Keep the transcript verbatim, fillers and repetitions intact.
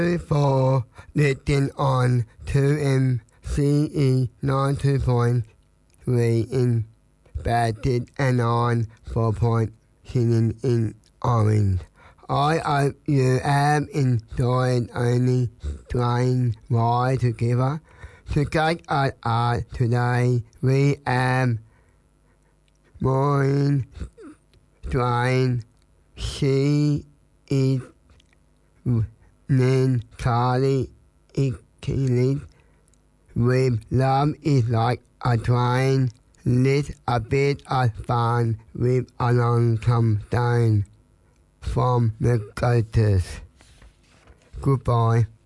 For listening on two M C E ninety point three in Bedford and on four point seven in Orange. I hope you have enjoyed only trying ride together. To get us out today, we am Maureen Strain. She is named Charlie Achilles. With love is like a train, lit a bit of fun with a long-term stone from the gutters. Goodbye.